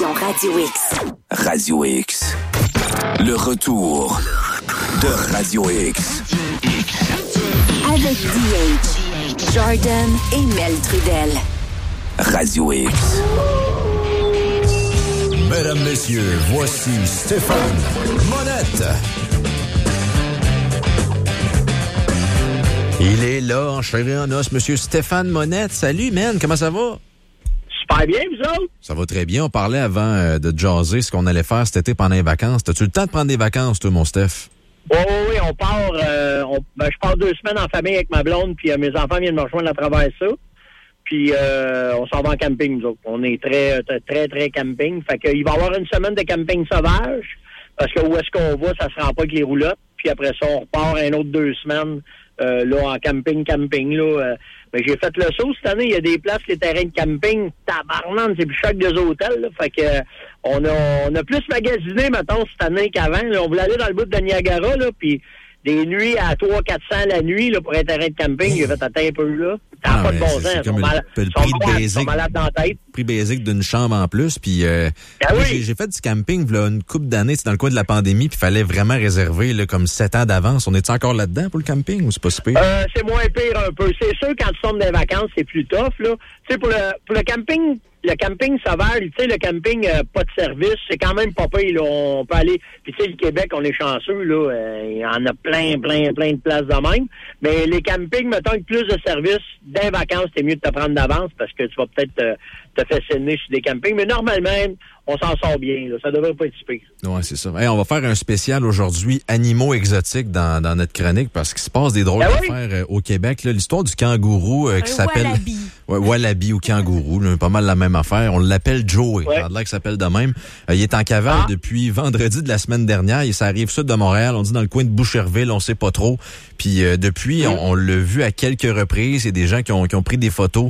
application Radio X. Radio X. Le retour de Radio X. Avec DH, Jordan et Mel Trudel. Radio X. Mesdames, messieurs, voici Stéphane Monette. Il est là, en chair et en os, Monsieur Stéphane Monette. Salut, man, comment ça va? Super bien, vous autres? Ça va très bien. On parlait avant de jaser ce qu'on allait faire cet été pendant les vacances. T'as-tu le temps de prendre des vacances, toi, mon Steph? Oui, on part. Je pars 2 semaines en famille avec ma blonde, puis mes enfants viennent me rejoindre à travers ça. Puis on s'en va en camping, nous autres. On est très, très, très camping. Fait qu'il va y avoir une semaine de camping sauvage, parce que où est-ce qu'on va, ça se rend pas avec les roulottes. Puis après ça, on repart un autre 2 semaines là en camping, là. Mais j'ai fait le saut cette année. Il y a des places, les terrains de camping, tabarnane, c'est plus cher que des hôtels, là. Fait que on a plus magasiné, mettons, cette année qu'avant. Là. On voulait aller dans le bout de Niagara, là, puis des nuits à 300-400 la nuit là, pour un terrain de camping. J'ai fait atteindre un peu là. Ça n'a pas de bon sens. C'est comme le prix basic d'une chambre en plus. Puis j'ai fait du camping là, une couple d'années, c'est dans le coin de la pandémie, puis il fallait vraiment réserver là, comme 7 ans d'avance. On est encore là-dedans pour le camping ou c'est pas si pire? C'est moins pire un peu. C'est sûr, quand tu tombes des vacances, c'est plus tough. Là. Tu sais, pour le camping, le camping sauvage, tu sais, le camping pas de service, c'est quand même pas pire, là. On peut aller. Puis tu sais, le Québec, on est chanceux, là. Il y en a plein de places de même. Mais les campings, mettons, avec plus de services, des vacances, c'est mieux de te prendre d'avance parce que tu vas peut-être te fasciner sur des campings. Mais normalement, on s'en sort bien, là. Ça devrait pas être si pire. Ouais, c'est ça. Hey, on va faire un spécial aujourd'hui, animaux exotiques dans notre chronique parce qu'il se passe des drôles d'affaires au Québec, là. L'histoire du kangourou qui s'appelle... Wallaby. Ouais, Wallaby ou kangourou, là, pas mal la même affaire. On l'appelle Joey. Ouais. Ça a l'air qu'il s'appelle de même. Il est en cavale depuis vendredi de la semaine dernière. Et ça arrive sud de Montréal. On dit dans le coin de Boucherville, on sait pas trop. Puis depuis, on l'a vu à quelques reprises. Il y a des gens qui ont pris des photos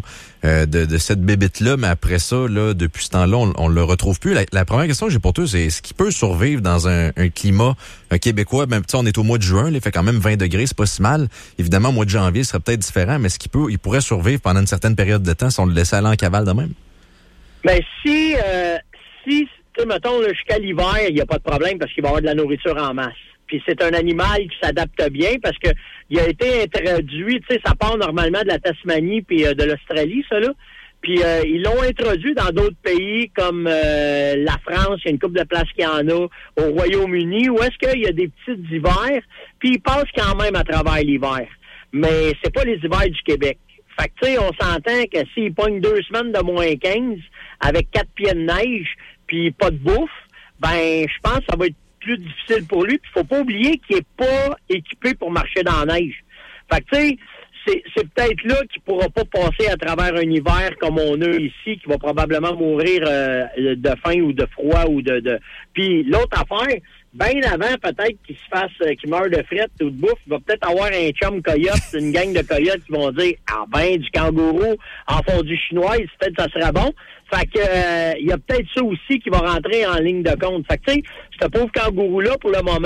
de cette bébête-là. Mais après ça, là, depuis ce temps-là, on le retrouve plus. La première question que j'ai pour toi, c'est est-ce qu'il peut survivre dans un climat québécois? Même, on est au mois de juin, là, il fait quand même 20 degrés, c'est pas si mal. Évidemment, au mois de janvier, ce serait peut-être différent, mais est-ce il pourrait survivre pendant une certaine période de temps si on le laissait aller en cavale de même? Ben, si tu sais, mettons, là, jusqu'à l'hiver, il n'y a pas de problème parce qu'il va y avoir de la nourriture en masse. Puis c'est un animal qui s'adapte bien parce que il a été introduit, tu sais, ça part normalement de la Tasmanie puis de l'Australie, ça, là. Puis ils l'ont introduit dans d'autres pays comme la France, il y a une couple de places qu'il y en a, au Royaume-Uni, où est-ce qu'il y a des petites hivers, puis ils passent quand même à travers l'hiver. Mais c'est pas les hivers du Québec. Fait que, tu sais, on s'entend que s'ils pognent 2 semaines de moins 15, avec 4 pieds de neige, puis pas de bouffe, ben, je pense que ça va être plus difficile pour lui. Puis faut pas oublier qu'il est pas équipé pour marcher dans la neige. Fait que, tu sais, c'est peut-être là qu'il pourra pas passer à travers un hiver comme on a ici, qui va probablement mourir de faim ou de froid ou de... Puis l'autre affaire, bien avant peut-être qu'il meure de frette ou de bouffe, il va peut-être avoir un chum coyote, une gang de coyotes qui vont dire « Ah ben, du kangourou en fondue chinoise, peut-être ça serait bon. » Fait que il y a peut-être ça aussi qui va rentrer en ligne de compte. Fait que tu sais, ce pauvre kangourou-là, pour le moment...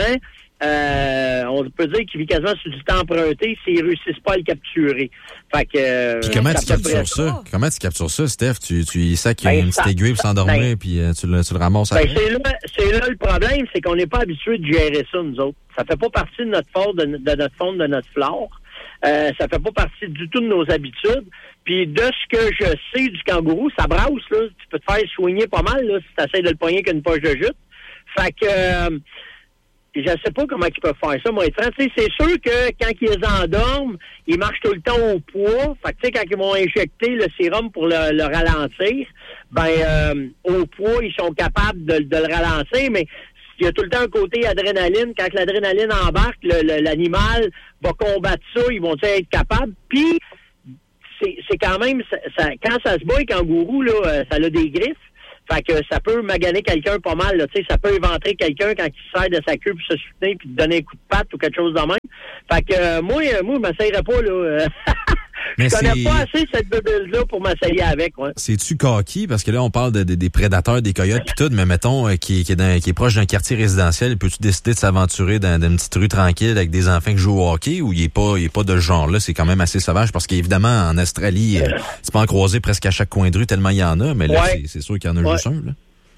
on peut dire qu'il vit quasiment sur du temps emprunté s'ils réussissent pas à le capturer. Fait que. Puis comment tu captures ça? Comment tu captures ça, Steph? Tu sais qu'il y a une petite aiguille pour s'endormir, puis tu le ramasses à c'est là le problème, c'est qu'on n'est pas habitué de gérer ça, nous autres. Ça fait pas partie de notre faune, de notre flore. Ça fait pas partie du tout de nos habitudes. Puis de ce que je sais du kangourou, ça brasse, là. Tu peux te faire soigner pas mal, là, si tu essaies de le pogner avec une poche de jute. Fait que je sais pas comment ils peuvent faire ça, moi, étrange. C'est sûr que quand ils les endorment, ils marchent tout le temps au poids. Fait que, tu sais, quand ils vont injecter le sérum pour le ralentir, ben, au poids, ils sont capables de le ralentir, mais il y a tout le temps un côté adrénaline. Quand l'adrénaline embarque, l'animal va combattre ça, ils vont être capables. Puis, c'est quand même, quand ça se bat, un kangourou, là, ça a des griffes. Fait que ça peut maganer quelqu'un pas mal, là. Tu sais, ça peut éventrer quelqu'un quand il sert de sa queue pour se soutenir puis te donner un coup de patte ou quelque chose de même. Fait que moi, je m'essayerais pas, là. Je connais pas assez cette bébelle-là pour m'essayer avec, ouais. C'est-tu coquille? Parce que là, on parle des prédateurs, des coyotes pis tout, mais mettons, qui est proche d'un quartier résidentiel, peux-tu décider de s'aventurer dans une petite rue tranquille avec des enfants qui jouent au hockey ou il est pas de ce genre-là? C'est quand même assez sauvage parce qu'évidemment, en Australie, tu peux en croiser presque à chaque coin de rue tellement il y en a, mais là, c'est sûr qu'il y en a juste un, là.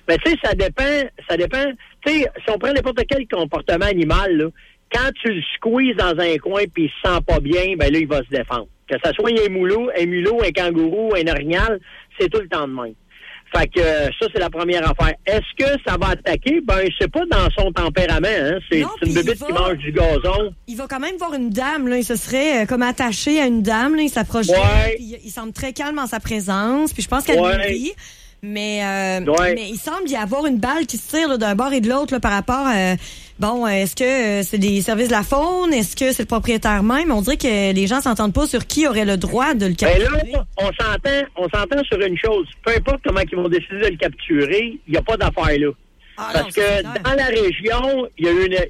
Mais tu sais, ça dépend. Tu sais, si on prend n'importe quel comportement animal, là, quand tu le squeezes dans un coin puis il se sent pas bien, ben là, il va se défendre. Que ça soit un mulot, un kangourou, un orignal, c'est tout le temps de même. Fait que ça, c'est la première affaire. Est-ce que ça va attaquer? Ben, c'est pas dans son tempérament. Hein? C'est une bébête qui mange du gazon. Il va quand même voir une dame. Là. Il se serait comme attaché à une dame. Là. Il s'approche. Ouais. Il semble très calme en sa présence. Puis je pense qu'elle lui rit. Mais il semble y avoir une balle qui se tire là, d'un bord et de l'autre là, par rapport est-ce que c'est des services de la faune? Est-ce que c'est le propriétaire même? On dirait que les gens s'entendent pas sur qui aurait le droit de le capturer. Ben là, on s'entend sur une chose. Peu importe comment ils vont décider de le capturer, il n'y a pas d'affaire là. Parce que dans la région, il y a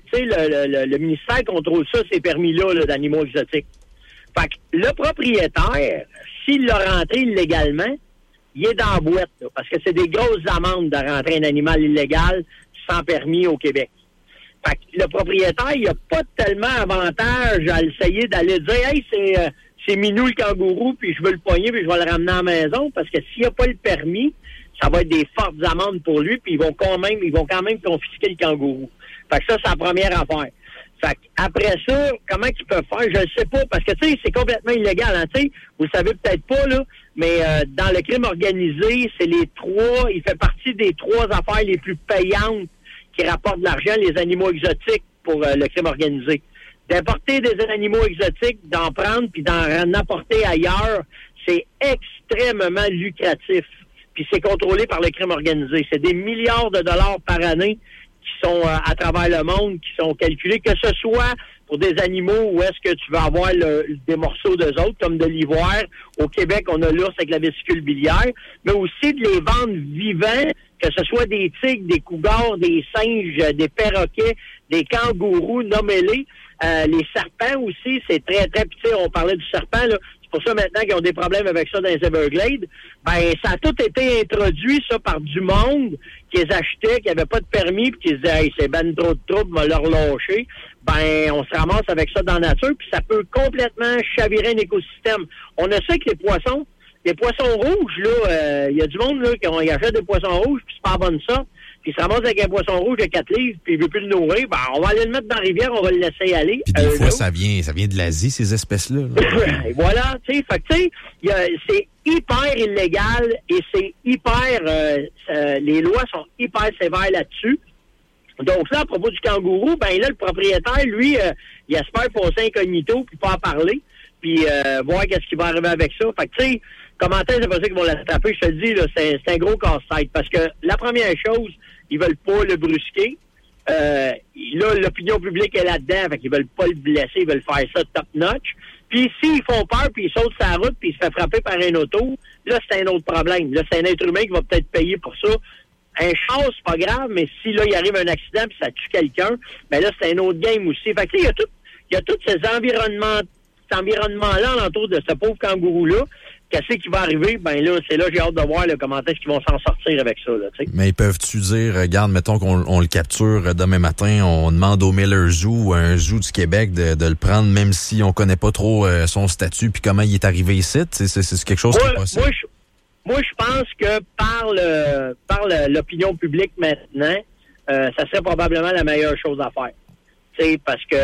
le ministère contrôle ça, ces permis-là d'animaux exotiques. Fait que le propriétaire, s'il l'a rentré illégalement, il est dans la boîte, là, parce que c'est des grosses amendes de rentrer un animal illégal sans permis au Québec. Fait que le propriétaire, il n'a pas tellement avantage à essayer d'aller dire « Hey, c'est Minou le kangourou, puis je veux le pogner, puis je vais le ramener à la maison. » Parce que s'il n'a pas le permis, ça va être des fortes amendes pour lui, puis ils vont quand même confisquer le kangourou. Fait que ça, c'est la première affaire. Fait après ça, comment ils peuvent faire, je ne sais pas, parce que, tu sais, c'est complètement illégal, hein, tu sais, vous le savez peut-être pas, là, mais dans le crime organisé, c'est il fait partie des 3 affaires les plus payantes qui rapportent de l'argent, les animaux exotiques pour le crime organisé. D'importer des animaux exotiques, d'en prendre, puis d'en apporter ailleurs, c'est extrêmement lucratif. Puis c'est contrôlé par le crime organisé. C'est des milliards de dollars par année qui sont à travers le monde, qui sont calculés, que ce soit pour des animaux où est-ce que tu vas avoir des morceaux d'eux autres, comme de l'ivoire. Au Québec, on a l'ours avec la vésicule biliaire, mais aussi de les vendre vivants, que ce soit des tigres, des cougars, des singes, des perroquets, des kangourous, nommez-les. Les serpents aussi, c'est très, très... Puis tu sais, on parlait du serpent, là. C'est pour ça maintenant qu'ils ont des problèmes avec ça dans les Everglades. Ben, ça a tout été introduit, ça, par du monde qui les achetait, qui n'avait pas de permis, puis qui disait « Hey, c'est ben trop de trouble, on va leur lâcher. » Ben, on se ramasse avec ça dans la nature, puis ça peut complètement chavirer un écosystème. On a ça avec les poissons. Les poissons rouges, là, il y a du monde, là, qui achète des poissons rouges, puis c'est pas bonne ça. Puis il se ramasse avec un poisson rouge de 4 livres, puis il veut plus le nourrir. Ben, on va aller le mettre dans la rivière, on va le laisser aller. Puis des fois, ça vient de l'Asie, ces espèces-là. Et voilà, tu sais, fait que, tu sais, c'est hyper illégal et c'est hyper... les lois sont hyper sévères là-dessus. Donc là, à propos du kangourou, ben là, le propriétaire, lui, il espère passer incognito, puis pas en parler, puis voir qu'est-ce qui va arriver avec ça. Fait que, tu sais, comment est-ce c'est pas ça qu'ils vont l'attraper? Je te le dis, là, c'est un gros casse-tête. Parce que la première chose, ils veulent pas le brusquer. Là, l'opinion publique est là-dedans, fait qu'ils veulent pas le blesser, ils veulent faire ça top-notch. Puis s'ils font peur, puis ils sautent sa route, puis il se fait frapper par un auto, là, c'est un autre problème. Là, c'est un être humain qui va peut-être payer pour ça. Un char, c'est pas grave, mais si là, il arrive un accident puis ça tue quelqu'un, ben là, c'est un autre game aussi. Fait que il y a tous ces environnements-là alentour de ce pauvre kangourou-là. Qu'est-ce qui va arriver? Ben là, c'est là j'ai hâte de voir là, comment est-ce qu'ils vont s'en sortir avec ça. Là, t'sais. Mais peuvent-tu dire, regarde, mettons qu'on le capture demain matin, on demande au Miller Zoo ou à un zoo du Québec de le prendre, même si on connaît pas trop son statut puis comment il est arrivé ici? C'est quelque chose qui est possible? Moi, je pense que par l'opinion publique maintenant, ça serait probablement la meilleure chose à faire. T'sais, parce que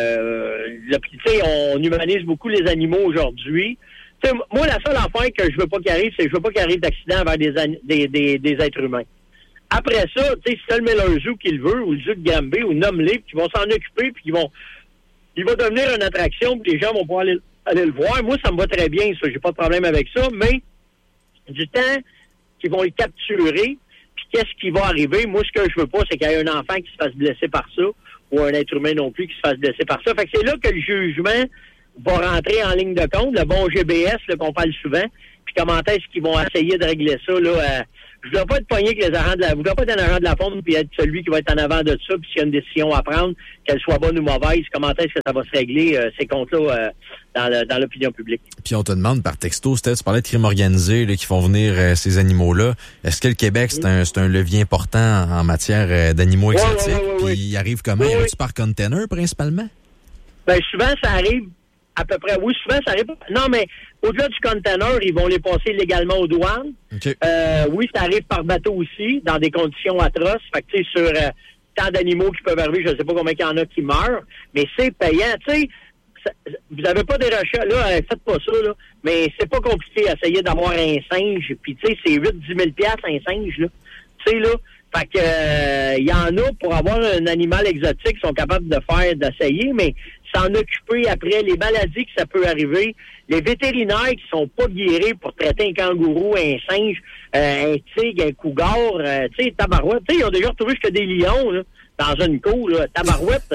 on humanise beaucoup les animaux aujourd'hui. T'sais, moi, la seule affaire que je veux pas qu'il arrive, c'est que je veux pas qu'il arrive d'accident vers des êtres humains. Après ça, si c'est le Miller Zoo qui le veut, ou le zoo de Granby, ou nomme-les, qui vont s'en occuper, puis il va devenir une attraction, puis les gens vont pouvoir aller le voir. Moi, ça me va très bien, ça. J'ai pas de problème avec ça, mais du temps qu'ils vont le capturer, puis qu'est-ce qui va arriver? Moi, ce que je veux pas, c'est qu'il y ait un enfant qui se fasse blesser par ça, ou un être humain non plus qui se fasse blesser par ça. Fait que c'est là que le jugement va rentrer en ligne de compte, le bon GBS là, qu'on parle souvent, puis comment est-ce qu'ils vont essayer de régler ça, là, je ne dois pas être pogné avec les agents de la... Je ne dois pas être un agent de la faune puis être celui qui va être en avant de ça, puis s'il y a une décision à prendre, qu'elle soit bonne ou mauvaise, comment est-ce que ça va se régler, ces comptes-là, dans l'opinion publique. Puis on te demande par texto, tu parlais de crimes organisés là, qui font venir ces animaux-là. Est-ce que le Québec, c'est un levier important en matière d'animaux exotiques? Puis il arrive comment? Il arrive par container, principalement? Ben souvent, ça arrive à peu près. Oui, souvent, ça arrive. Non, mais au-delà du container, ils vont les passer légalement aux douanes. Okay. Oui, ça arrive par bateau aussi, dans des conditions atroces. Fait que, tu sais, sur tant d'animaux qui peuvent arriver, je ne sais pas combien il y en a qui meurent, mais c'est payant. Tu sais, vous n'avez pas des recherches, là, faites pas ça, là, mais c'est pas compliqué d'essayer d'avoir un singe, puis tu sais, c'est 8-10 000 un singe, là. Tu sais, là, fait que il y en a pour avoir un animal exotique qui sont capables d'essayer, mais s'en occuper après, les maladies que ça peut arriver, les vétérinaires qui sont pas guéris pour traiter un kangourou, un singe, un tigre, un cougar, tu sais, tabarouette, tu sais, ils ont déjà retrouvé jusqu'à des lions, là, dans une cour, là, tabarouette,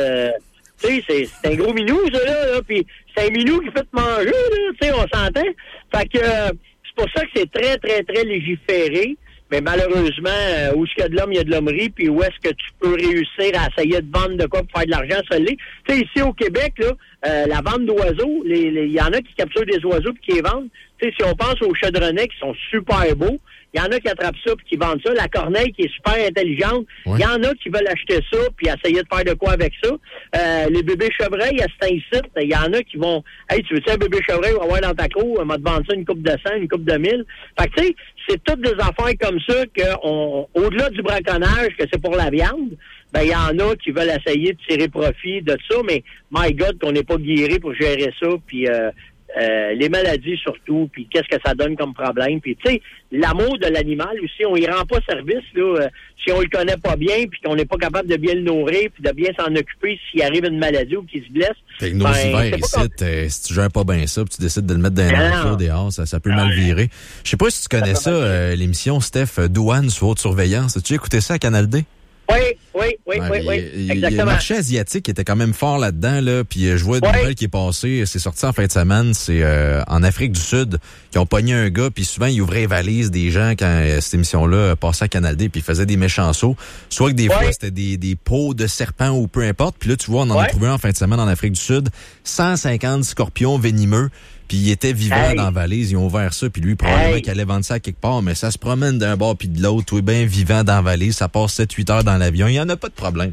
tu sais, c'est un gros minou, ça, là, puis c'est un minou qui fait te manger, là, tu sais, on s'entend. Fait que c'est pour ça que c'est très, très, très légiféré. Mais malheureusement, où est-ce qu'il y a de l'homme, il y a de l'hommerie, puis où est-ce que tu peux réussir à essayer de vendre de quoi pour faire de l'argent solide. Tu sais, ici au Québec, là, la vente d'oiseaux, il y en a qui capturent des oiseaux puis qui les vendent. Tu sais, si on pense aux chaudronnets qui sont super beaux, il y en a qui attrapent ça puis qui vendent ça. La corneille qui est super intelligente, il y en a qui veulent acheter ça puis essayer de faire de quoi avec ça. Les bébés chevreuils à cet incite, il y en a qui vont, hey, tu veux-tu un bébé chevreuil, on va voir dans ta cour, on va te vendre ça une coupe de 100, une coupe de 1000. Fait que tu sais, c'est toutes des affaires comme ça au-delà du braconnage, que c'est pour la viande, ben il y en a qui veulent essayer de tirer profit de ça, mais my God, qu'on n'est pas guéri pour gérer ça, puis les maladies surtout, puis qu'est-ce que ça donne comme problème. Puis tu sais, l'amour de l'animal aussi, on y rend pas service là, si on le connaît pas bien, puis qu'on n'est pas capable de bien le nourrir, puis de bien s'en occuper s'il arrive une maladie ou qu'il se blesse. Fait que nos hivers ici, si tu gères pas bien ça, puis tu décides de le mettre dans un four dehors, ça peut mal virer. Je sais pas si tu connais ça, l'émission, Steph, Douane sous haute surveillance. As-tu écouté ça à Canal D? Oui, exactement. Le marché asiatique était quand même fort là-dedans, là. Puis je vois une nouvelle qui est passée, c'est sorti en fin de semaine, c'est en Afrique du Sud, qui ont pogné un gars, puis souvent ils ouvraient les valises des gens quand cette émission-là passait à Canal D, puis ils faisaient des méchants sauts. Soit que des fois c'était des peaux de serpents ou peu importe. Puis là, tu vois, on en a trouvé un en fin de semaine en Afrique du Sud, 150 scorpions venimeux. Puis il était vivant dans la valise, ils ont ouvert ça, puis lui, probablement qu'il allait vendre ça à quelque part, mais ça se promène d'un bord puis de l'autre, tout est bien vivant dans la valise, ça passe 7-8 heures dans l'avion, il n'y en a pas de problème.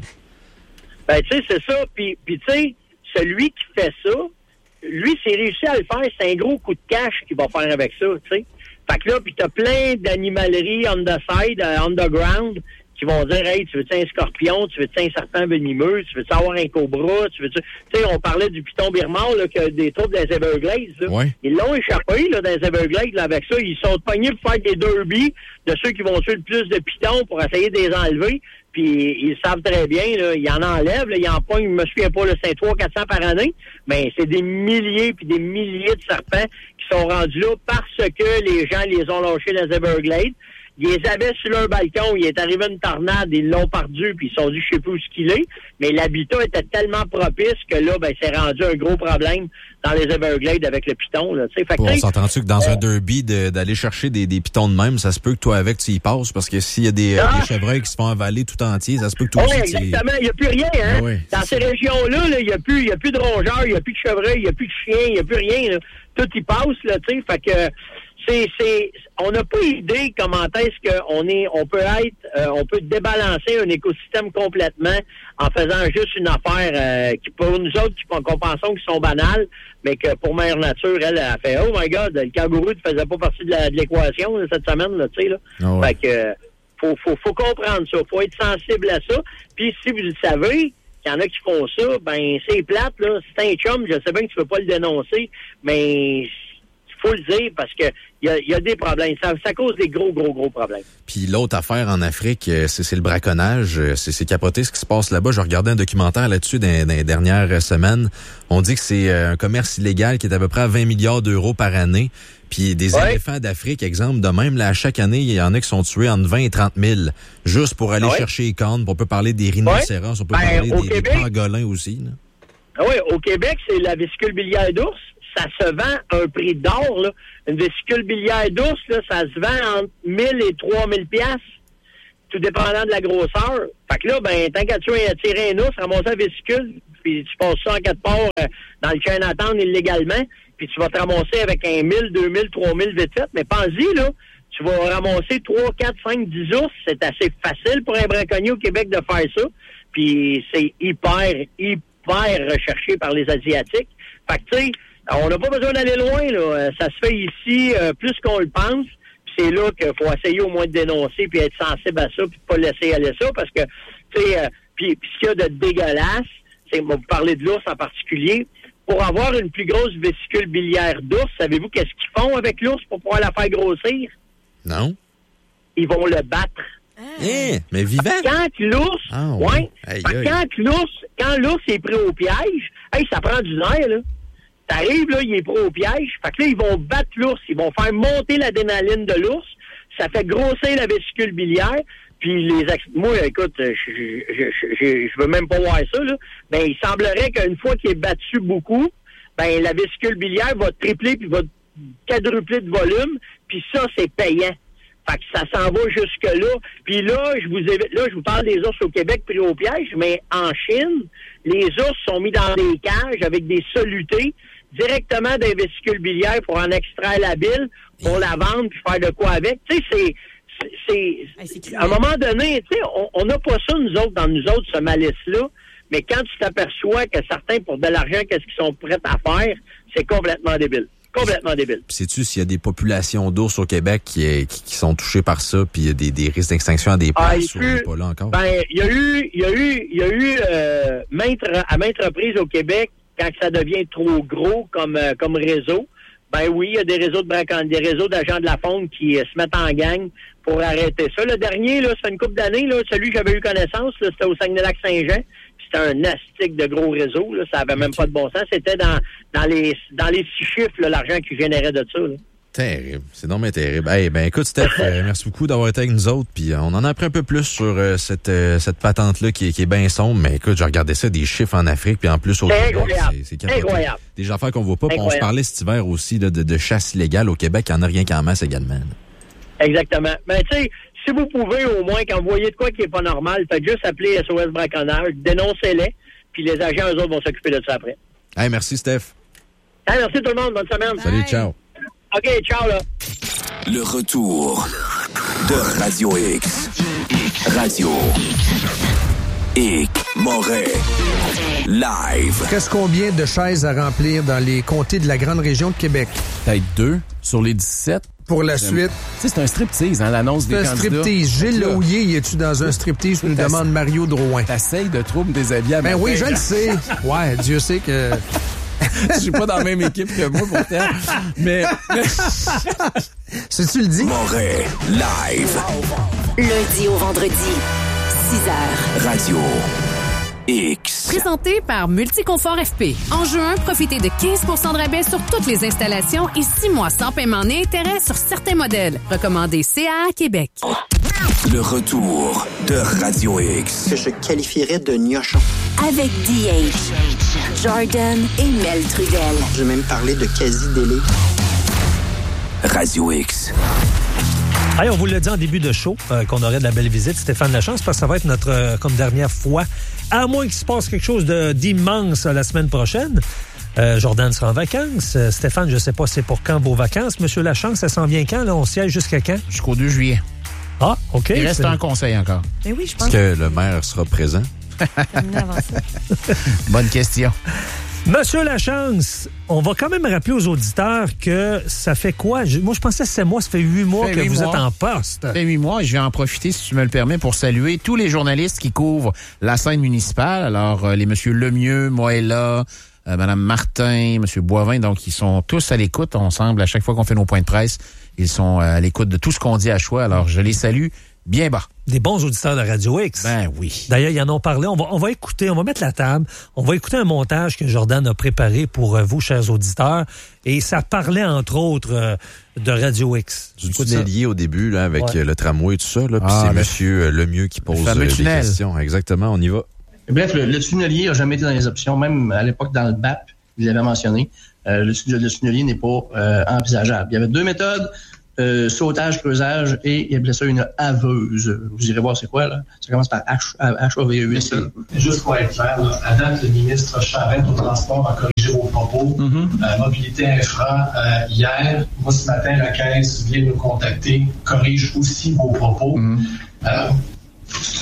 Ben, tu sais, c'est ça, puis tu sais, celui qui fait ça, lui, s'il réussit à le faire, c'est un gros coup de cash qu'il va faire avec ça, tu sais. Fait que là, puis t'as plein d'animaleries on the side, underground, qui vont dire, hey, tu veux-tu un scorpion, tu veux-tu un serpent venimeux, tu veux-tu avoir un cobra, tu veux-tu... Tu sais, on parlait du python birman, là, que des troubles des Everglades, là. Ouais. Ils l'ont échappé, là, dans les Everglades, là, avec ça. Ils sont pognés pour faire des derbies de ceux qui vont tuer le plus de pythons pour essayer de les enlever. Puis ils savent très bien, là, ils en enlèvent, là, ils en pognent, je me souviens pas, là, c'est 300-400 par année, mais c'est des milliers puis des milliers de serpents qui sont rendus là parce que les gens les ont lâchés dans les Everglades. Ils les avaient sur leur balcon, il est arrivé une tornade, ils l'ont perdu, puis ils sont dit, je sais plus où ce qu'il est, mais l'habitat était tellement propice que là, ben, c'est rendu un gros problème dans les Everglades avec le python, là, tu sais. On s'entend-tu que dans un derby d'aller chercher des pythons de même, ça se peut que toi avec tu y passes, parce que s'il y a des chevreuils qui se font avaler tout entier, ça se peut que toi aussi exactement, il n'y a plus rien, hein. Dans ces régions-là, il n'y a plus de rongeurs, il n'y a plus de chevreuils, il n'y a plus de chiens, il n'y a plus rien, là. Tout y passe, là, tu sais, fait que on n'a pas idée comment est-ce on peut débalancer un écosystème complètement en faisant juste une affaire qui pour nous autres qu'on pensons qui sont banales, mais que pour Mère Nature, elle a fait oh my God, le kangourou ne faisait pas partie de l'équation là, cette semaine, là, tu sais là. Fait que faut comprendre ça, faut être sensible à ça. Puis si vous le savez, qu'il y en a qui font ça, ben c'est plate là. C'est un chum, je sais bien que tu peux pas le dénoncer, mais faut le dire parce que il y a des problèmes. Ça cause des gros problèmes. Puis l'autre affaire en Afrique, c'est le braconnage. C'est capoté ce qui se passe là-bas. Je regardais un documentaire là-dessus dans les dernières semaines. On dit que c'est un commerce illégal qui est à peu près à 20 milliards d'euros par année. Puis des éléphants d'Afrique, exemple, de même, là, à chaque année, il y en a qui sont tués entre 20 et 30 000 juste pour aller chercher les cornes. On peut parler des rhinocéros, on peut parler des pangolins aussi. Là. Oui, au Québec, c'est la vésicule biliaire d'ours. Ça se vend à un prix d'or, là. Une vésicule biliaire d'ours, là, ça se vend entre 1 000 et 3 000 piastres, tout dépendant de la grosseur. Fait que là, ben, tant qu'à tirer un ours, ramasser la vésicule, puis tu passes ça en 4 ports dans le Chinatown illégalement, puis tu vas te ramasser avec 1 000, 2 000, 3 000 vite fait. Mais pense-y, là, tu vas ramasser 3, 4, 5, 10 ours. C'est assez facile pour un braconnier au Québec de faire ça. Puis c'est hyper recherché par les Asiatiques. Fait que, tu sais, on n'a pas besoin d'aller loin, là. Ça se fait ici plus qu'on le pense. Puis c'est là qu'il faut essayer au moins de dénoncer puis être sensible à ça puis de pas laisser aller ça parce que, tu sais, puis ce qu'il y a de dégueulasse, c'est, vous parlez de l'ours en particulier, pour avoir une plus grosse vésicule biliaire d'ours, savez-vous qu'est-ce qu'ils font avec l'ours pour pouvoir la faire grossir? Non. Ils vont le battre. Mais vivant? Quand l'ours, quand l'ours est pris au piège, ça prend du nerf, là. T'arrives, là, il est pris au piège. Fait que là, ils vont battre l'ours. Ils vont faire monter l'adrénaline de l'ours. Ça fait grossir la vésicule biliaire. Puis moi, écoute, je veux même pas voir ça, là. Ben, il semblerait qu'une fois qu'il est battu beaucoup, ben, la vésicule biliaire va tripler puis va quadrupler de volume. Puis ça, c'est payant. Fait que ça s'en va jusque-là. Puis là, je vous parle des ours au Québec pris au piège, mais en Chine, les ours sont mis dans des cages avec des solutés directement des vésicules biliaires pour en extraire la bile, pour la vendre puis faire de quoi avec. Tu sais, c'est à un moment donné, tu sais, on n'a pas ça, nous autres, ce malice-là, mais quand tu t'aperçois que certains, pour de l'argent, qu'est-ce qu'ils sont prêts à faire, c'est complètement débile. Complètement débile. Puis sais-tu s'il y a des populations d'ours au Québec qui sont touchées par ça, puis il y a des risques d'extinction à des places où on n'est pas là encore? Ben, il y a eu à maintes reprises au Québec, quand ça devient trop gros comme réseau, ben oui, il y a des réseaux des réseaux d'agents de la faune qui se mettent en gang pour arrêter ça. Le dernier, là, ça fait une couple d'années, là, celui que j'avais eu connaissance, là, c'était au Saguenay-Lac-Saint-Jean. C'était un astique de gros réseau, là, ça avait même pas de bon sens. C'était dans les 6 chiffres, là, l'argent qu'ils généraient de ça, là. Terrible. C'est non mais terrible. Hey, ben écoute, Steph, merci beaucoup d'avoir été avec nous autres. Puis on en a appris un peu plus sur cette patente-là qui est bien sombre. Mais écoute, j'ai regardé ça, des chiffres en Afrique, puis en plus au Québec. C'est incroyable. Des affaires qu'on voit pas. On se parlait cet hiver aussi là, de chasse illégale au Québec. Il y en a rien qu'en masse également. Là. Exactement. Mais tu sais, si vous pouvez au moins, quand vous voyez de quoi qui est pas normal, faites juste appeler SOS Braconnage, dénoncez-les, puis les agents, eux autres, vont s'occuper de ça après. Hey, merci Steph. Hey, merci tout le monde. Bonne semaine. Salut, ciao. OK, ciao, là. Le retour de Radio X. Radio X. Moret. Live. Reste combien de chaises à remplir dans les comtés de la grande région de Québec? Peut-être 2 sur les 17. Pour la suite. Tu sais, c'est un striptease, hein, l'annonce des candidats. C'est un striptease. Gilles Lauillet, y es-tu dans un striptease? Nous demande Mario Drouin. T'essayes de trop me déshabiller à Ben oui, je le sais. Ouais, Dieu sait que... Je suis pas dans la même équipe que moi, pourtant. Mais... Si tu le dis. Moret. Live. Lundi au vendredi, 6h. Radio X. Présenté par Multiconfort FP. En juin, profitez de 15 % de rabais sur toutes les installations et 6 mois sans paiement ni intérêt sur certains modèles. Recommandé CA Québec. Le retour de Radio X. Que je qualifierais de gnochon. Avec DH, Jordan et Mel Trudel. J'ai même parlé de quasi-délai. Radio X. Hey, on vous l'a dit en début de show qu'on aurait de la belle visite, Stéphane Lachance, parce que ça va être notre comme dernière fois, à moins qu'il se passe quelque chose d'immense la semaine prochaine. Jordan sera en vacances. Stéphane, je sais pas c'est pour quand vos vacances. Monsieur Lachance, ça s'en vient quand? Là, on siège jusqu'à quand? Jusqu'au 2 juillet. Ah, OK. Il reste un conseil encore. Mais oui, je pense. Est-ce que le maire sera présent? Bonne question. Monsieur Lachance, on va quand même rappeler aux auditeurs que ça fait quoi? Moi, je pensais que c'est moi, ça fait 8 mois que vous êtes en poste. Ça fait 8 mois et je vais en profiter, si tu me le permets, pour saluer tous les journalistes qui couvrent la scène municipale. Alors, les monsieur Lemieux, Moella, Madame Martin, Monsieur Boivin, donc ils sont tous à l'écoute. On semble, à chaque fois qu'on fait nos points de presse, ils sont à l'écoute de tout ce qu'on dit à choix. Alors, je les salue bien bas. Des bons auditeurs de Radio X. Ben oui. D'ailleurs, ils en ont parlé. On va écouter, on va mettre la table. On va écouter un montage que Jordan a préparé pour vous, chers auditeurs. Et ça parlait, entre autres, de Radio X. Du tunnelier au début, là, avec le tramway et tout ça. Là, puis c'est Monsieur Lemieux qui pose des questions. Exactement, on y va. Bref, le tunnelier n'a jamais été dans les options. Même à l'époque, dans le BAP, il l'avait mentionné. Le tunnelier n'est pas envisageable. Il y avait 2 méthodes. Sautage, creusage et il appelait ça une haveuse. Vous irez voir c'est quoi, là. Ça commence par H-A-V-E-8. Juste pour être clair, là, à date, le ministre Charette au transport a corrigé vos propos. Mobilité infra, hier, moi ce matin, la Caisse vient nous contacter, corrige aussi vos propos. C'est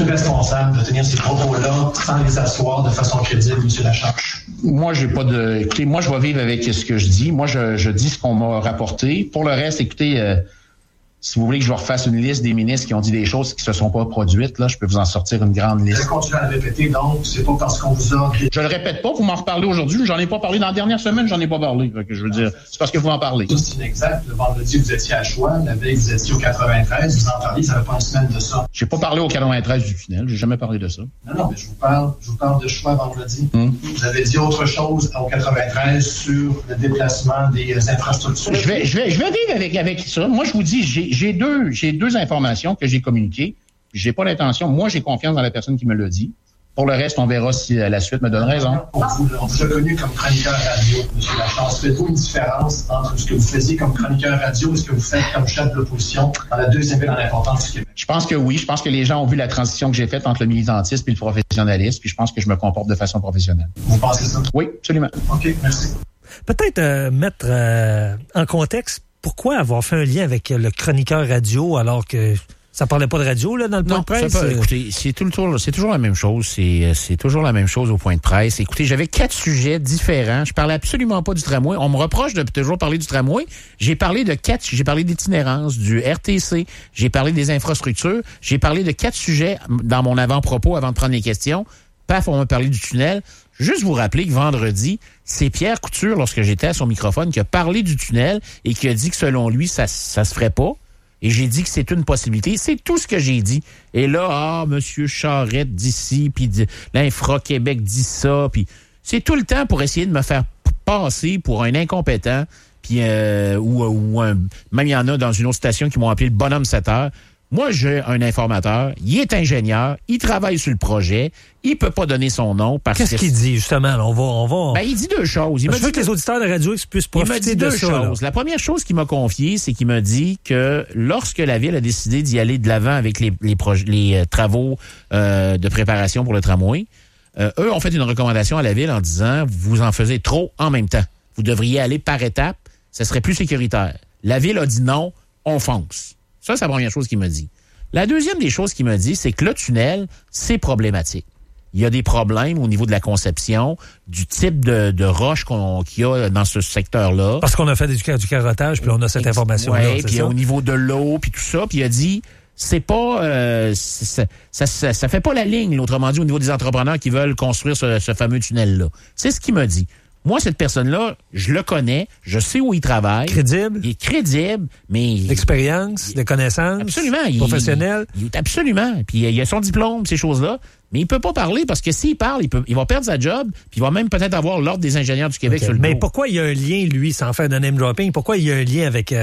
es responsable de tenir ces propos-là sans les asseoir de façon crédible, M. Lachanche? Moi, j'ai pas de... Écoutez, moi, je vais vivre avec ce que je dis. Moi, je dis ce qu'on m'a rapporté. Pour le reste, écoutez... si vous voulez que je vous refasse une liste des ministres qui ont dit des choses qui se sont pas produites, là, je peux vous en sortir une grande liste. Je continue à le répéter, donc, c'est pas parce qu'on vous a... Je le répète pas, vous m'en reparlez aujourd'hui. J'en ai pas parlé dans la dernière semaine, j'en ai pas parlé. Fait que je veux dire, c'est parce que vous en parlez. C'est inexact. Le vendredi, vous étiez à Choix. La veille, vous étiez au 93. Vous en parliez, ça fait pas une semaine de ça. J'ai pas parlé au 93 du tunnel. J'ai jamais parlé de ça. Non, mais je vous parle de Choix vendredi. Vous avez dit autre chose au 93 sur le déplacement des infrastructures. Je vais vivre avec ça. Moi, je vous dis, j'ai deux informations que j'ai communiquées. J'ai pas l'intention. Moi, j'ai confiance dans la personne qui me l'a dit. Pour le reste, on verra si la suite me donne raison. On vous a connu comme chroniqueur radio, M. Lachance. Faites-vous une différence entre ce que vous faisiez comme chroniqueur radio et ce que vous faites comme chef de l'opposition dans la deuxième ville en importance du Québec? Je pense que oui. Je pense que les gens ont vu la transition que j'ai faite entre le militantisme et le professionnalisme. Puis je pense que je me comporte de façon professionnelle. Vous pensez ça? Oui, absolument. OK, merci. Peut-être mettre en contexte pourquoi avoir fait un lien avec le chroniqueur radio alors que ça parlait pas de radio là dans le point de presse? Écoutez, c'est toujours la même chose. C'est toujours la même chose au point de presse. Écoutez, j'avais 4 sujets différents. Je parlais absolument pas du tramway. On me reproche de toujours parler du tramway. J'ai parlé d'itinérance, du RTC. J'ai parlé des infrastructures. J'ai parlé de 4 sujets dans mon avant-propos avant de prendre les questions. Paf, on m'a parlé du tunnel. Juste vous rappeler que vendredi, c'est Pierre Couture, lorsque j'étais à son microphone, qui a parlé du tunnel et qui a dit que selon lui, ça se ferait pas. Et j'ai dit que c'est une possibilité. C'est tout ce que j'ai dit. Et là, M. Charette dit ci, puis l'Infra-Québec dit ça, puis c'est tout le temps pour essayer de me faire passer pour un incompétent, puis même il y en a dans une autre station qui m'ont appelé le bonhomme 7 heures. Moi, j'ai un informateur, il est ingénieur, il travaille sur le projet, il peut pas donner son nom parce que... Qu'est-ce qu'il dit, justement? On va... Ben, il dit 2 choses. Je veux que les auditeurs de Radio X puissent profiter de ça. Il m'a dit 2 choses. La première chose qu'il m'a confiée, c'est qu'il m'a dit que lorsque la Ville a décidé d'y aller de l'avant avec les travaux de préparation pour le tramway, eux ont fait une recommandation à la Ville en disant, vous en faisiez trop en même temps. Vous devriez aller par étapes, ça serait plus sécuritaire. La Ville a dit non, on fonce. Ça, c'est la première chose qu'il m'a dit. La deuxième des choses qu'il m'a dit, c'est que le tunnel, c'est problématique. Il y a des problèmes au niveau de la conception, du type de roche qu'il y a dans ce secteur-là. Parce qu'on a fait du carottage, puis on a cette information-là. Oui, puis au niveau de l'eau, puis tout ça. Puis il a dit, c'est pas... ça fait pas la ligne, autrement dit, au niveau des entrepreneurs qui veulent construire ce fameux tunnel-là. C'est ce qu'il m'a dit. Moi, cette personne-là, je le connais, je sais où il travaille. Crédible. Il est crédible, mais... D'expérience, de connaissances. Absolument. Professionnel. Absolument. Puis il a son diplôme, ces choses-là. Mais il peut pas parler parce que s'il parle, il va perdre sa job, puis il va même peut-être avoir l'Ordre des ingénieurs du Québec sur le dos. Mais pourquoi il y a un lien, lui, sans faire de name dropping, pourquoi il y a un lien avec...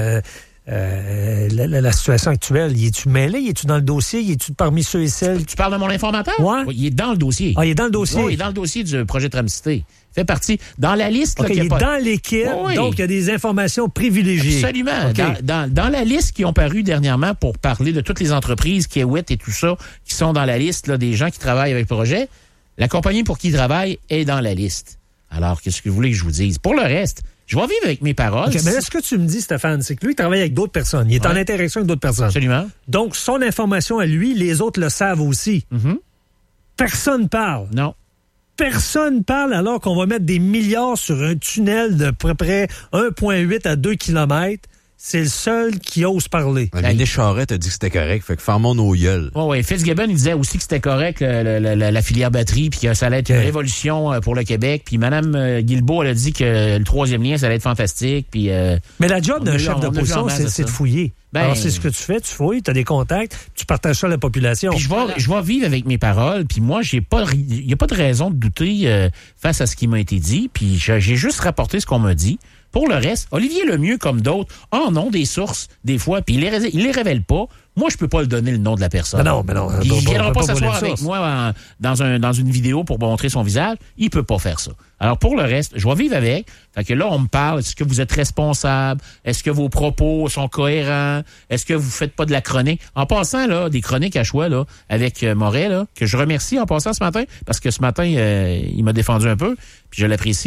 la situation actuelle, y es-tu mêlé? Y es-tu dans le dossier? Y es-tu parmi ceux et celles? Tu parles de mon informateur? Ouais. Oui, il est dans le dossier. Ah, il est dans le dossier? Oui, il est dans le dossier du projet Tramcité. Il fait partie dans la liste. Okay, il est dans l'équipe, donc il y a des informations privilégiées. Absolument. Okay. Dans la liste qui ont paru dernièrement pour parler de toutes les entreprises, Kiewit et tout ça, qui sont dans la liste là, des gens qui travaillent avec le projet, la compagnie pour qui il travaille est dans la liste. Alors, qu'est-ce que vous voulez que je vous dise? Pour le reste, je vais vivre avec mes paroles. Okay, mais là, ce que tu me dis, Stéphane, c'est que lui, il travaille avec d'autres personnes. Il est en interaction avec d'autres personnes. Absolument. Donc, son information à lui, les autres le savent aussi. Mm-hmm. Personne parle. Non. Personne parle alors qu'on va mettre des milliards sur un tunnel de près 1,8 à 2 km. C'est le seul qui ose parler. René Charette a dit que c'était correct, fait que fermons nos gueules. Oui, Fitzgibbon, il disait aussi que c'était correct, la filière batterie, puis que ça allait être une révolution pour le Québec. Puis Mme Guilbeault, elle a dit que le 3e lien, ça allait être fantastique. Puis, mais la job d'un chef d'opposition, c'est de fouiller. Alors, c'est ce que tu fais, tu fouilles, tu as des contacts, tu partages ça à la population. Puis je vais vivre avec mes paroles, puis moi, il n'y a pas de raison de douter face à ce qui m'a été dit, puis j'ai juste rapporté ce qu'on m'a dit. Pour le reste, Olivier Lemieux, comme d'autres, ont des sources, des fois, puis il les révèle pas. Moi, je peux pas le donner le nom de la personne. Mais non. Il viendra pas s'asseoir avec moi dans une vidéo pour montrer son visage. Il peut pas faire ça. Alors, pour le reste, je vais vivre avec. Fait que là, on me parle. Est-ce que vous êtes responsable? Est-ce que vos propos sont cohérents? Est-ce que vous faites pas de la chronique? En passant, là, des chroniques à choix, là, avec Moret, là, que je remercie en passant ce matin, parce que ce matin, il m'a défendu un peu, puis je l'apprécie.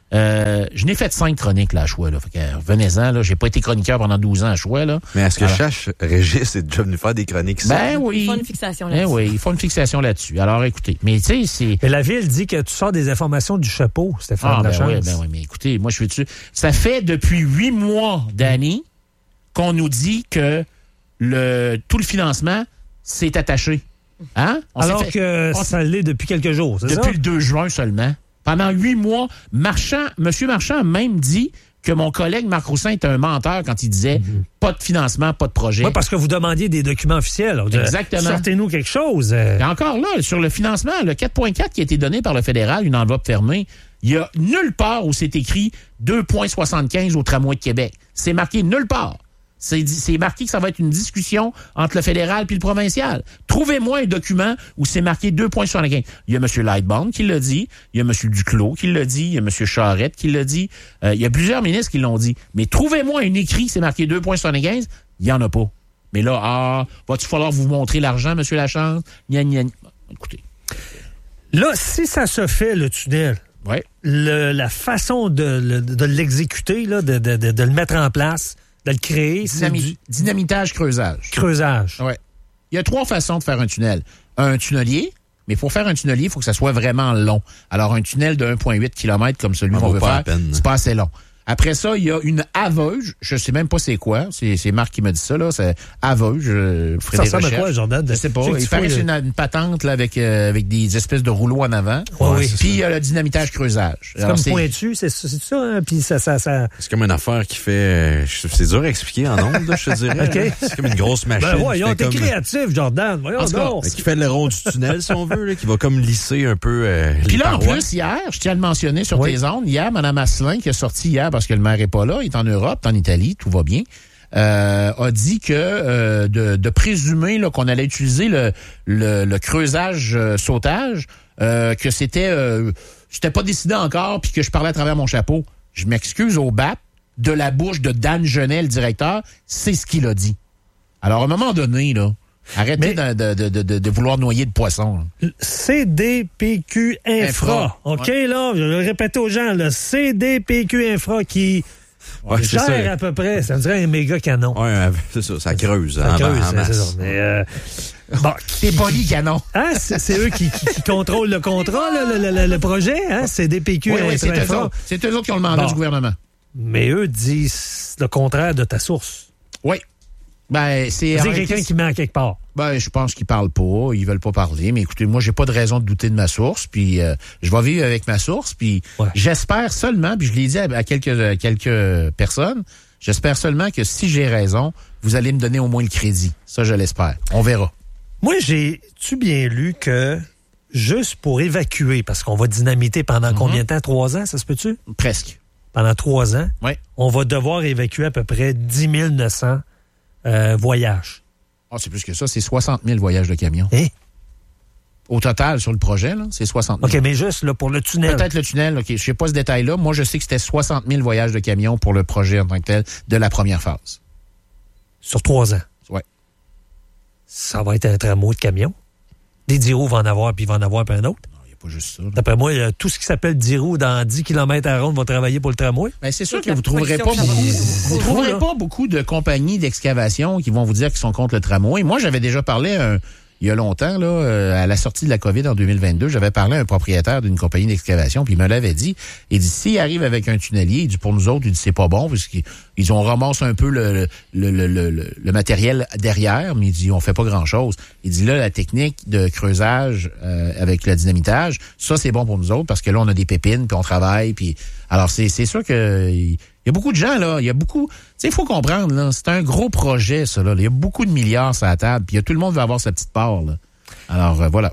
Je n'ai fait 5 chroniques là, à Choix. Là. Fait que, revenez-en, là. J'ai pas été chroniqueur pendant 12 ans à Choix. Là. Mais est-ce que Régis est déjà venu faire des chroniques? Oui. Ils font une fixation là-dessus. Oui, ils font une fixation là-dessus. Alors, écoutez, mais tu sais, c'est... Mais la Ville dit que tu sors des informations du chapeau, Stéphane Lachance. Oui, mais écoutez, moi, je suis dessus. Ça fait depuis 8 mois d'années qu'on nous dit que tout le financement s'est attaché. Hein? Ça l'est depuis quelques jours, c'est ça? Depuis le 2 juin seulement. Pendant 8 mois, M. Marchand a même dit que mon collègue Marc Roussin était un menteur quand il disait pas de financement, pas de projet. Oui, parce que vous demandiez des documents officiels. Exactement. Sortez-nous quelque chose. Et encore là, sur le financement, le 4.4 qui a été donné par le fédéral, une enveloppe fermée, il n'y a nulle part où c'est écrit 2,75 au tramway de Québec. C'est marqué nulle part. C'est marqué que ça va être une discussion entre le fédéral puis le provincial. Trouvez-moi un document où c'est marqué 2,75. Il y a M. Lightbound qui l'a dit, il y a M. Duclos qui l'a dit, il y a M. Charette qui l'a dit, il y a plusieurs ministres qui l'ont dit. Mais trouvez-moi un écrit, c'est marqué 2,75, il n'y en a pas. Mais là, va-t-il falloir vous montrer l'argent, M. Lachance? Écoutez. Là, si ça se fait, le tunnel, la façon de l'exécuter, là, de le mettre en place, de le créer, c'est dynamitage, creusage. Creusage. Ouais. Il y a 3 façons de faire un tunnel. Un tunnelier, mais pour faire un tunnelier, il faut que ça soit vraiment long. Alors, un tunnel de 1,8 km comme celui qu'on veut faire, c'est pas assez long. Après ça, il y a une aveuse. Je sais même pas c'est quoi. C'est Marc qui m'a dit ça, là. C'est aveuse. Ça ressemble à quoi, Jordan? Je sais pas. Il paraît que c'est une patente, là, avec des espèces de rouleaux en avant. Oui. Puis, il y a le dynamitage creusage. C'est comme pointu, c'est ça, hein? Puis ça... C'est comme une affaire qui fait... C'est dur à expliquer en ondes, je te dirais. Okay. C'est comme une grosse machine. Voyons, t'es créatif, Jordan. Voyons donc. Qui fait le rond du tunnel, si on veut, là, qui va comme lisser un peu Puis là, en plus, hier, je tiens à le mentionner sur tes ondes, hier, Mme Asselin, qui est sortie hier parce que le maire est pas là, il est en Europe, en Italie, tout va bien, a dit que de présumer là, qu'on allait utiliser le creusage sautage, que c'était pas décidé encore, puis que je parlais à travers mon chapeau. Je m'excuse au BAP, de la bouche de Dan Genet, le directeur, c'est ce qu'il a dit. Alors, à un moment donné, là, arrêtez de vouloir noyer de poisson. Là. CDPQ Infra. OK, là, je vais le répéter aux gens, le CDPQ Infra qui gère à peu près, ça me dirait un méga canon. Oui, c'est ça, ça creuse. Ça creuse, c'est ça. Mais, c'est polycanon. Hein, c'est eux qui contrôlent le contrat, le projet, hein, CDPQ Infra. C'est eux autres qui ont le mandat du gouvernement. Mais eux disent le contraire de ta source. Oui. Ben, c'est quelqu'un qui ment quelque part. Ben, je pense qu'ils parlent pas, ils veulent pas parler, mais écoutez, moi, j'ai pas de raison de douter de ma source, puis je vais vivre avec ma source, puis j'espère seulement, puis je l'ai dit à quelques personnes, j'espère seulement que si j'ai raison, vous allez me donner au moins le crédit. Ça, je l'espère. On verra. Moi, j'ai-tu bien lu que juste pour évacuer, parce qu'on va dynamiter pendant combien de temps? 3 ans, ça se peut-tu? Presque. Pendant 3 ans, on va devoir évacuer à peu près 10 900 voyages. C'est plus que ça, c'est 60 000 voyages de camions. Au total, sur le projet, là, c'est 60 000. OK, mais juste là, pour le tunnel. Peut-être le tunnel, OK. Je sais pas ce détail-là. Moi, je sais que c'était 60 000 voyages de camions pour le projet en tant que tel de la première phase. Sur 3 ans? Oui. Ça va être un tramway de camions? Des 10 roues vont en avoir, puis il va en avoir, puis un autre? Non, il n'y a pas juste ça. Là. D'après moi, tout ce qui s'appelle 10 roues dans 10 km à ronde va travailler pour le tramway. Ben, c'est sûr que vous trouverez pas beaucoup. Vous trouverez pas beaucoup de compagnies d'excavation qui vont vous dire qu'ils sont contre le tramway. Moi, j'avais déjà parlé il y a longtemps, là, à la sortie de la COVID en 2022, j'avais parlé à un propriétaire d'une compagnie d'excavation, puis il me l'avait dit. Il dit, s'il arrive avec un tunnelier, il dit, pour nous autres, il dit, c'est pas bon, parce qu'ils ont ramassé un peu le matériel derrière, mais il dit, on fait pas grand-chose. Il dit, là, la technique de creusage avec le dynamitage, ça, c'est bon pour nous autres, parce que là, on a des pépines, puis on travaille, puis... Alors, c'est sûr que... Il y a beaucoup de gens, là. Il y a beaucoup... Tu sais, il faut comprendre, là. C'est un gros projet, ça, là. Il y a beaucoup de milliards sur la table. Puis tout le monde veut avoir sa petite part, là. Alors, voilà.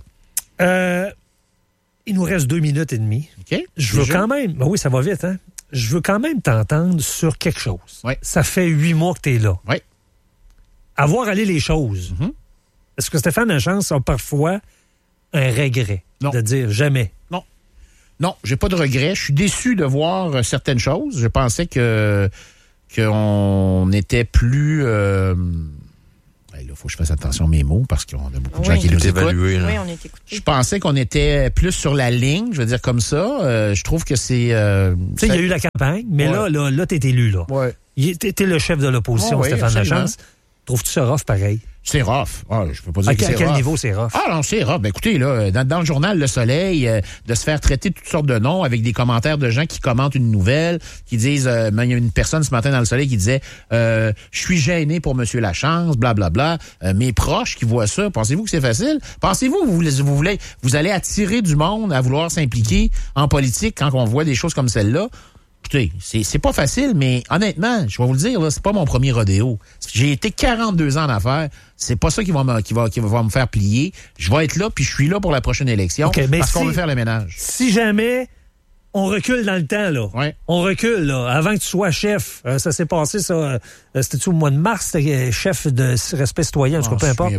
Il nous reste 2 minutes et demie. OK. Je veux quand même... Ben oui, ça va vite, hein? Je veux quand même t'entendre sur quelque chose. Oui. Ça fait 8 mois que t'es là. Oui. À voir aller les choses. Mm-hmm. Est-ce que Stéphane Lachance a parfois un regret de dire jamais? Non, j'ai pas de regret. Je suis déçu de voir certaines choses. Je pensais qu'on était plus... faut que je fasse attention à mes mots parce qu'on a beaucoup de gens qui nous écoutent. Oui, on est écoutés. Je pensais qu'on était plus sur la ligne, je veux dire comme ça. Je trouve que c'est... tu sais, il y a eu la campagne, mais là, t'es élu, là. Ouais. T'es le chef de l'opposition, Stéphane Lachance. Trouves-tu ça rough pareil? C'est rough. Je peux pas dire que c'est rough. À quel niveau c'est rough? Non, c'est rough. Ben, écoutez, là, dans le journal Le Soleil, de se faire traiter de toutes sortes de noms avec des commentaires de gens qui commentent une nouvelle, qui disent, il y a une personne ce matin dans Le Soleil qui disait, je suis gêné pour Monsieur Lachance, blablabla. Mes proches qui voient ça, pensez-vous que c'est facile? Pensez-vous que vous allez attirer du monde à vouloir s'impliquer en politique quand on voit des choses comme celle-là? Écoutez, c'est pas facile, mais honnêtement, je vais vous le dire, là, c'est pas mon premier rodéo. J'ai été 42 ans en affaires. C'est pas ça qui va me faire plier. Je vais être là, puis je suis là pour la prochaine élection parce qu'on veut faire le ménage. Si jamais on recule dans le temps, là, on recule, là, avant que tu sois chef, ça s'est passé, ça, c'était-tu au mois de mars, c'était chef de respect citoyen, en tout cas, peu importe.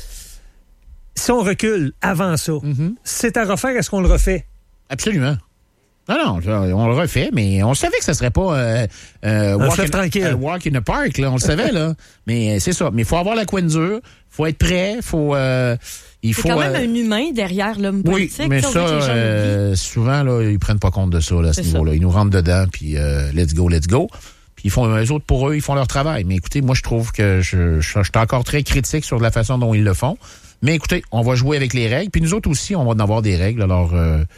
Si on recule avant ça, c'est à refaire, est-ce qu'on le refait? Absolument. Non, on le refait, mais on savait que ça serait pas walk in the park, là, on le savait, là. Mais c'est ça. Mais il faut avoir la couenne dure, faut être prêt, il faut... C'est quand même un humain derrière l'homme politique. Oui, mais ça, souvent, là, ils prennent pas compte de ça, là, à ce niveau-là. Ils nous rentrent dedans, puis let's go. Puis ils font, eux autres, pour eux, ils font leur travail. Mais écoutez, moi, je trouve que je suis encore très critique sur la façon dont ils le font. Mais écoutez, on va jouer avec les règles. Puis nous autres aussi, on va en avoir des règles. Alors...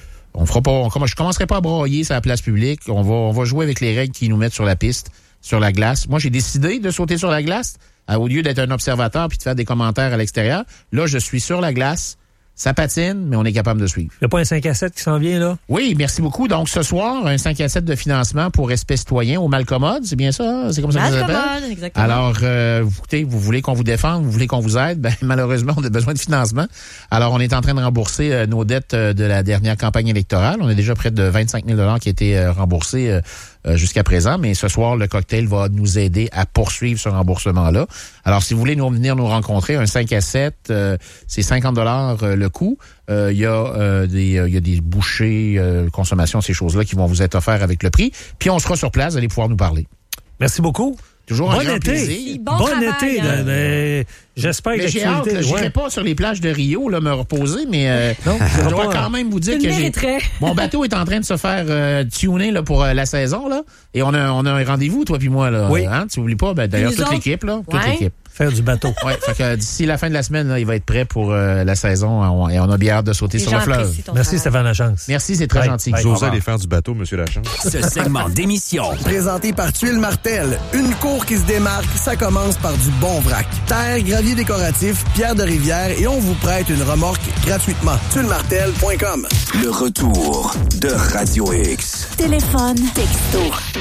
je commencerai pas à broyer sur la place publique. On va jouer avec les règles qui nous mettent sur la piste, sur la glace. Moi, j'ai décidé de sauter sur la glace au lieu d'être un observateur puis de faire des commentaires à l'extérieur. Là, je suis sur la glace. Ça patine, mais on est capable de suivre. Il n'y a pas un 5 à 7 qui s'en vient, là? Oui, merci beaucoup. Donc, ce soir, un 5 à 7 de financement pour Respect citoyen au Malcommode. C'est bien ça? C'est comme ça que ça s'appelle? Exactement. Alors, écoutez, vous voulez qu'on vous défende, vous voulez qu'on vous aide? Ben, malheureusement, on a besoin de financement. Alors, on est en train de rembourser nos dettes de la dernière campagne électorale. On a déjà près de 25 000 $ qui a été remboursés jusqu'à présent. Mais ce soir, le cocktail va nous aider à poursuivre ce remboursement-là. Alors, si vous voulez venir nous rencontrer, un 5 à 7, c'est 50 $ le coût. Il y a des bouchées, consommation, ces choses-là qui vont vous être offertes avec le prix. Puis on sera sur place, vous allez pouvoir nous parler. Merci beaucoup. Toujours un grand plaisir. Bon été. Mais j'espère que j'ai hâte. Je n'irai pas sur les plages de Rio là, me reposer, mais je dois quand même vous dire que mon bateau est en train de se faire tuner là, pour la saison. Là, et on a un rendez-vous, toi puis moi. Là, oui. Hein, tu n'oublies pas, d'ailleurs, toute l'équipe. Toute l'équipe. Faire du bateau. Oui, fait que d'ici la fin de la semaine, là, il va être prêt pour la saison et on a bien hâte de sauter sur le fleuve. Merci Stéphane Lachance. Merci, c'est très gentil. Vous osez aller faire du bateau, Monsieur Lachance. Ce segment d'émission, présenté par Tuile Martel, une cour qui se démarque, ça commence par du bon vrac. Terre, gravier décoratif, pierre de rivière et on vous prête une remorque gratuitement. tuilemartel.com. Le retour de Radio X. Téléphone, texto,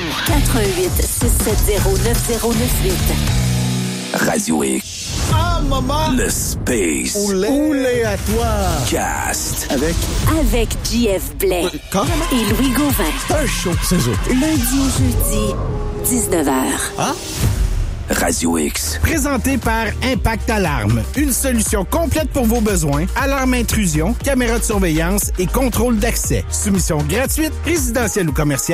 88 670 9098. Radio X. Ah, maman! Le Space. Oulé à toi! Cast. Avec JF Blais. Et Louis Gauvin. C'est un show, c'est ça. Lundi au jeudi, 19h. Ah? Radio X. Présenté par Impact Alarme. Une solution complète pour vos besoins. Alarme intrusion, caméra de surveillance et contrôle d'accès. Soumission gratuite, résidentielle ou commerciale.